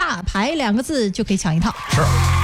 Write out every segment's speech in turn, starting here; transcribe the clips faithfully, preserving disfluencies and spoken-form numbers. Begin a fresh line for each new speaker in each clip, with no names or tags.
大牌两个字就可以抢一套。
是。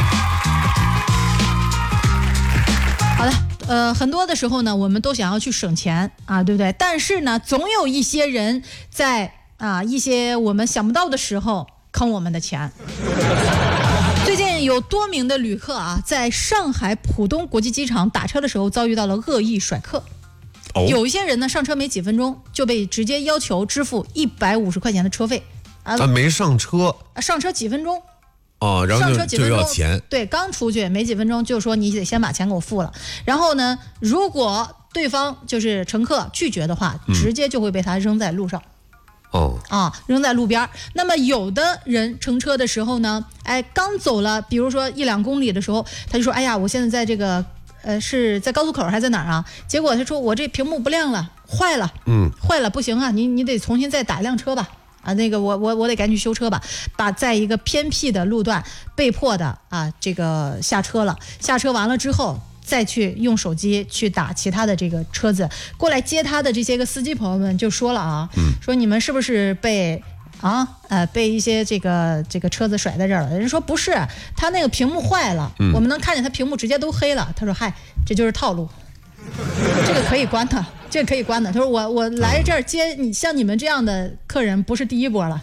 好的，呃，很多的时候呢，我们都想要去省钱啊，对不对？但是呢，总有一些人在啊一些我们想不到的时候坑我们的钱。最近有多名的旅客啊，在上海浦东国际机场打车的时候遭遇到了恶意甩客。哦、有一些人呢，上车没几分钟就被直接要求支付一百五十块钱的车费。
啊，他没上车，
上车几分钟。
哦，然后就就要钱。
对，刚出去没几分钟就说你得先把钱给我付了。然后呢，如果对方就是乘客拒绝的话，直接就会被他扔在路上。
哦、
嗯、啊，扔在路边。那么有的人乘车的时候呢，哎，刚走了，比如说一两公里的时候，他就说，哎呀，我现在在这个呃是在高速口还是在哪儿啊？结果他说我这屏幕不亮了，坏了，
嗯，
坏了，不行啊，你你得重新再打一辆车吧。啊，那个我我我得赶紧修车吧，把在一个偏僻的路段被迫的啊这个下车了，下车完了之后再去用手机去打其他的这个车子过来接他的这些个司机朋友们就说了啊，
嗯、
说你们是不是被啊呃被一些这个这个车子甩在这儿了？人说不是，他那个屏幕坏了，
嗯、
我们能看见他屏幕直接都黑了。他说嗨，这就是套路。这个可以关的，这个可以关的。他说我我来这儿接你，像你们这样的客人不是第一波了。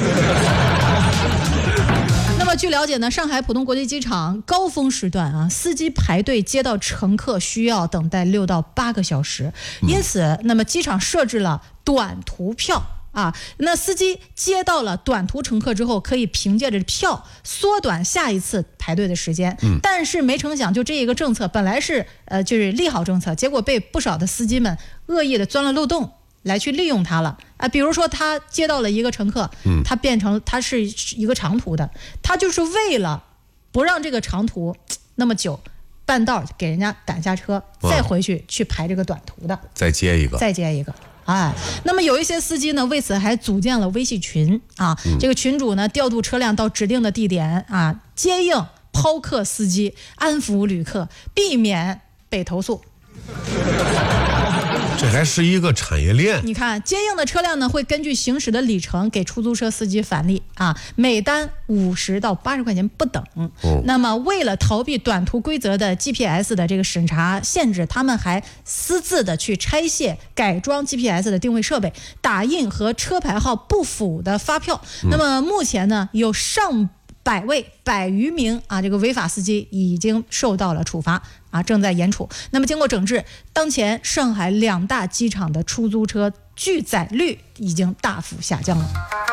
那么据了解呢，上海浦东国际机场高峰时段啊，司机排队接到乘客需要等待六到八个小时，因此，那么机场设置了短途票。啊，那司机接到了短途乘客之后，可以凭借着票缩短下一次排队的时间。
嗯，
但是没成想，就这一个政策本来是呃就是利好政策，结果被不少的司机们恶意的钻了漏洞来去利用它了啊。比如说他接到了一个乘客，
嗯，
他变成他是一个长途的，他就是为了不让这个长途那么久，半道给人家赶下车，再回去去排这个短途的，
再接一个，
再接一个。哎，那么有一些司机呢，为此还组建了微信群啊，
嗯、
这个群主呢调度车辆到指定的地点啊，接应抛客司机，安抚旅客，避免被投诉。
这还是一个产业链。
你看，接应的车辆呢，会根据行驶的里程给出租车司机返利啊，每单五十到八十块钱不等。
哦、
那么，为了逃避短途规则的 G P S 的这个审查限制，他们还私自的去拆卸、改装 G P S 的定位设备，打印和车牌号不符的发票。
嗯、
那么目前呢，有上百位百余名啊，这个违法司机已经受到了处罚啊，正在严处。那么经过整治，当前上海两大机场的出租车拒载率已经大幅下降了。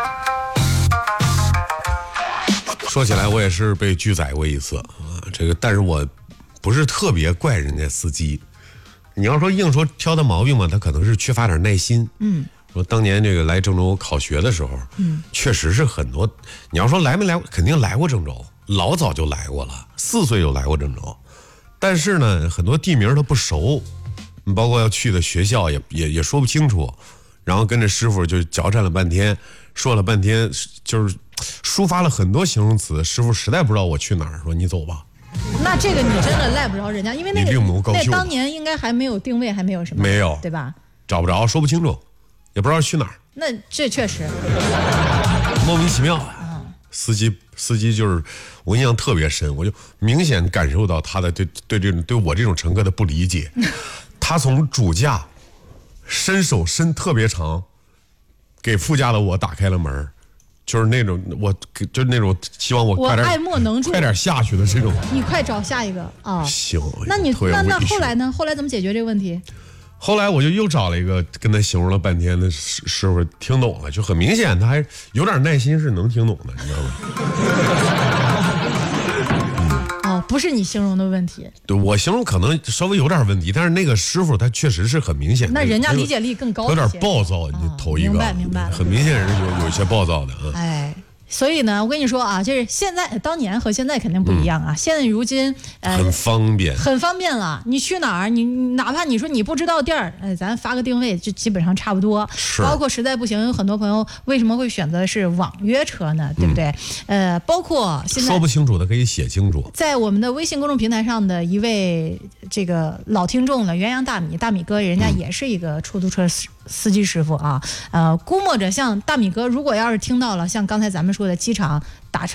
说起来，我也是被拒载过一次啊，这个，但是我不是特别怪人家司机。你要说硬说挑他毛病嘛，他可能是缺乏点耐心。
嗯。
说当年这个来郑州考学的时候，
嗯，
确实是很多。你要说来没来，肯定来过郑州，老早就来过了，四岁就来过郑州。但是呢，很多地名他不熟，包括要去的学校也也也说不清楚，然后跟着师傅就交战了半天，说了半天，就是抒发了很多形容词，师傅实在不知道我去哪儿，说你走吧。
那这个你真的赖不着人家，因为那个那当年应该还没有定位，还没有什么，
没有，
对吧？
找不着，说不清楚。也不知道去哪儿，
那这确实
莫名其妙啊！司机司机就是我印象特别深，我就明显感受到他的对对这种对我这种乘客的不理解。他从主驾伸手伸特别长，给副驾的我打开了门，就是那种我就是那种希望我快点
我爱莫能助，
快点下去的这种。
你快找下一个啊！
行，
那你那那后来呢？后来怎么解决这个问题？
后来我就又找了一个跟他形容了半天的师师傅，听懂了，就很明显他还有点耐心，是能听懂的，你知道吗？
嗯、哦，不是你形容的问题，
对我形容可能稍微有点问题，但是那个师傅他确实是很明显的，
那人家理解力更高，
有点暴躁，你头一个，
明白明白，
很明显是有有一些暴躁的啊。
哎。所以呢，我跟你说啊，就是现在当年和现在肯定不一样啊。嗯、现在如今，呃，
很方便，
很方便了。你去哪儿，你哪怕你说你不知道地儿，呃，咱发个定位就基本上差不多。
是。
包括实在不行，有很多朋友为什么会选择是网约车呢？对不对？嗯、呃，包括现在
说不清楚的可以写清楚。
在我们的微信公众平台上的一位这个老听众了，元阳大米大米哥，人家也是一个出租车司司机师傅啊。呃，估摸着像大米哥，如果要是听到了像刚才咱们说的机场打车